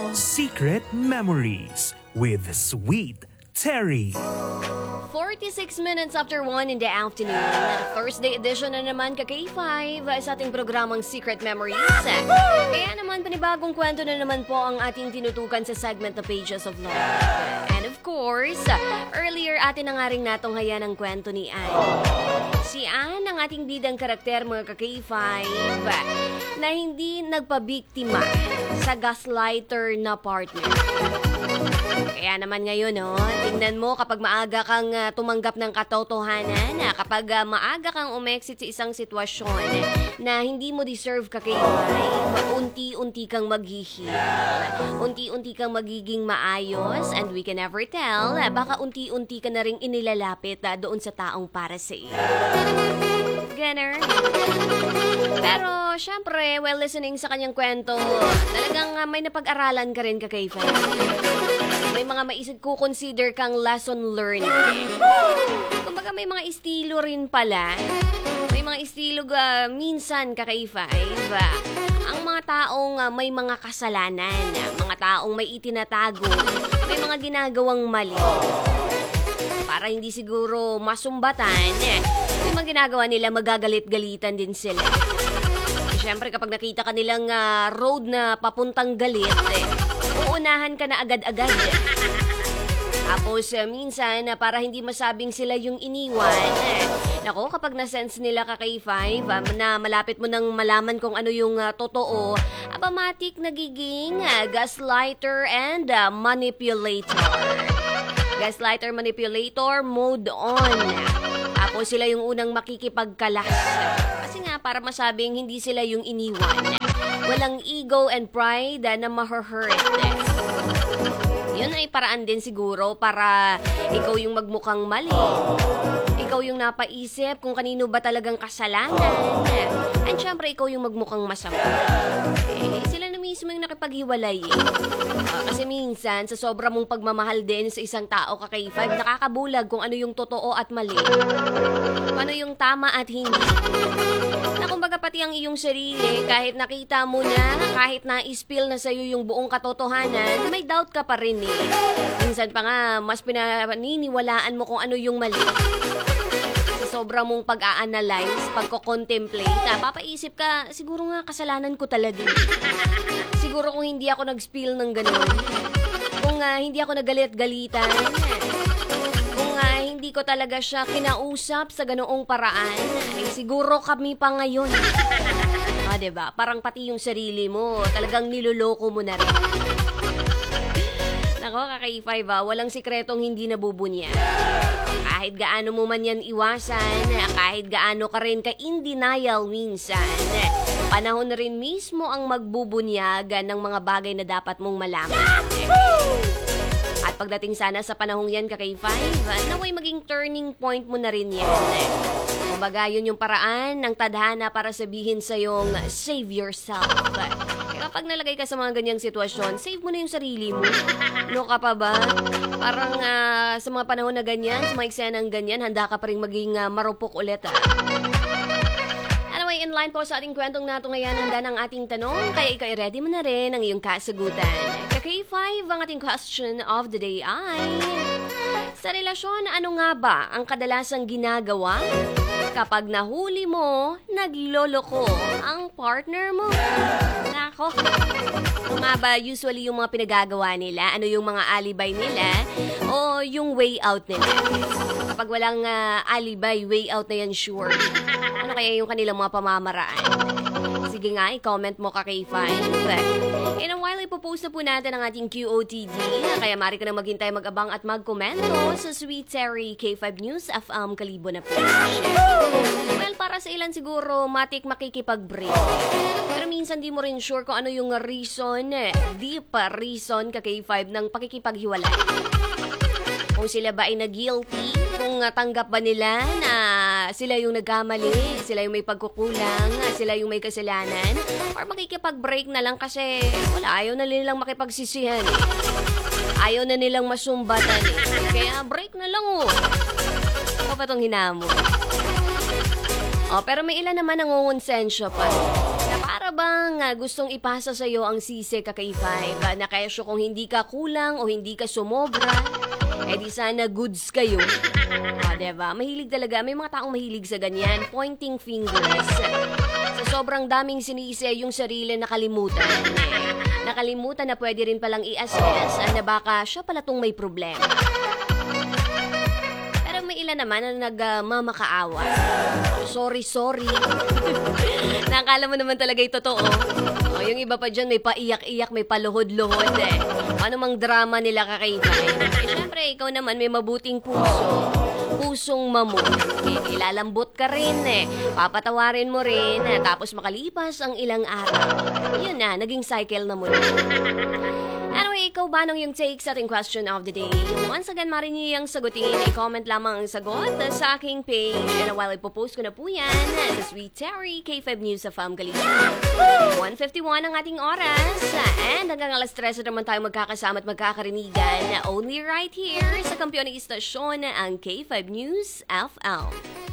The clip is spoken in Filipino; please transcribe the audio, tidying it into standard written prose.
Secret Memories with Sweet Terry. 46 minutes after 1 in the afternoon. Thursday edition na naman ka K5 sa ating programang Secret Memories. Kaya naman panibagong kwento na naman po ang ating tinutukan sa segment na Pages of Love. And of course, earlier atin na nga rin natunghayan ang kwento ni Anne. Si Anne ang ating bidang karakter mga ka K5 na hindi nagpabiktima sa gaslighter na partner. Kaya naman ngayon, tingnan mo kapag maaga kang tumanggap ng katotohanan, kapag maaga kang umexit sa isang sitwasyon na hindi mo deserve ka kay unti-unti kang maghihil. Unti-unti kang magiging maayos and we can never tell, baka unti-unti ka na rin inilalapit doon sa taong para sa iyo. Ganner. Pero, syempre, while listening sa kanyang kwento, talagang may napag-aralan ka rin ka kay may mga maisip ko consider kang lesson learned. Kumbaga may mga estilo rin pala. May mga estilo minsan kakaifive. Ang mga taong may mga kasalanan, mga taong may itinatago, may mga ginagawang mali. Para hindi siguro masumbatan, yung mga ginagawa nila magagalit-galitan din sila. Siyempre kapag nakita ka nilang road na papuntang galit, uunahan ka na agad-agad. Tapos minsan para hindi masabing sila yung iniwan. Nako, kapag na-sense nila ka kay 5 na malapit mo nang malaman kung ano yung totoo, abamatik nagiging gaslighter and manipulator. Gaslighter, manipulator, mode on. Tapos sila yung unang makikipagkalas. Kasi nga para masabing hindi sila yung iniwan. Walang ego and pride na ma-hurt. Yun ay paraan din siguro para ikaw yung magmukhang mali. Ikaw yung napaisip kung kanino ba talagang kasalanan. And syempre, ikaw yung magmukhang masama. Sila na mismo yung nakipaghiwalay. Kasi minsan, sa sobra mong pagmamahal din sa isang tao ka kay 5, nakakabulag kung ano yung totoo at mali. Kung ano yung tama at hindi. Na kumbaga pati ang iyong sarili, kahit nakita mo na, kahit na-spill na sa'yo yung buong katotohanan, may doubt ka pa rin eh. Minsan pa nga, mas pinaniniwalaan mo kung ano yung mali. Sa sobra mong pag-a-analyze, pagko-contemplate, papaisip ka, siguro nga kasalanan ko talaga. Siguro kung hindi ako nag-spill ng ganun, kung hindi ako nagalit-galitan, kung hindi ko talaga siya kinausap sa ganoong paraan, siguro kami pa ngayon. Diba? Parang pati yung sarili mo, talagang niloloko mo na rin. Nako, kaka-5, walang sikretong hindi nabubunya. Kahit gaano mo man yan iwasan, kahit gaano ka rin ka-in denial minsan, panahon na rin mismo ang magbubunyag ng mga bagay na dapat mong malaman. At pagdating sana sa panahong yan, kaka-5, naway maging turning point mo na rin yan. Kumbaga, yun yung paraan ng tadhana para sabihin sa'yong save yourself. Kapag nalagay ka sa mga ganyang sitwasyon, save mo na yung sarili mo. No ka pa ba? Parang sa mga panahon na ganyan, sa mga eksenang ganyan, handa ka pa rin maging marupok ulit. Anyway, in line po sa ating kwentong nato ngayon, handa ng ating tanong, kaya ikaw ready mo na rin ang iyong kasagutan. K5, ang ating question of the day ay, sa relasyon, ano nga ba ang kadalasang ginagawa kapag nahuli mo, nagloloko ang partner mo? Nako. Ano nga ba usually yung mga pinagagawa nila? Ano yung mga alibay nila? O yung way out nila? Kapag walang alibay, way out na yan sure. Ano kaya yung kanilang mga pamamaraan? Sige nga, i-comment mo ka kay 5. In a while, ipopost na po natin ang ating QOTD. Kaya mari ka na maghintay, mag-abang at mag-komento sa Sweet Terry K5 News FM Kalibo na page. Well, para sa ilan siguro, matik makikipag-break. Pero minsan di mo rin sure kung ano yung reason, deep reason ka K5 ng pakikipaghiwalay. Kung sila ba ay na-guilty, kung tanggap ba nila na sila yung nagkamali, sila yung may pagkukulang, sila yung may kasalanan, or makikipag-break na lang kasi wala, ayaw na nilang makipagsisihan. Ayaw na nilang masumbatan. Kaya break na lang Ano ba itong hinamo? Pero may ilan naman nangungonsensya pa na para para bang gustong ipasa sa'yo ang sisi K5 na kesyo kung hindi ka kulang o hindi ka sumobra, di sana goods kayo. Diba? Mahilig talaga. May mga taong mahilig sa ganyan. Pointing fingers. Sa sobrang daming sinisi yung sarili nakalimutan. Nakalimutan na pwede rin palang i-assess na baka siya pala tong may problema. Pero may ilan naman na nagmamakaawa. Sorry. Nakakala mo naman talaga yung totoo. Yung iba pa dyan may paiyak-iyak, may paluhod-luhod Ano mang drama nila kakaiba. Siyempre, ikaw naman may mabuting puso. Pusong mamon. Ilalambot ka rin Papatawarin mo rin tapos makalipas ang ilang araw. Yun na, naging cycle na muna. Anyway, ikaw ba nung yung take sa ating question of the day? Once again, maaaring niyo yung sagutin. I-comment lamang ang sagot sa aking page. And while ipopost ko na po yan sa Sweet Terry, K5 News sa Fam Galita. 1:51 ang ating oras. And hanggang alas 3 naman tayo magkakasama at magkakarinigan. Only right here sa kampiyon ng istasyon ang K5 News FM.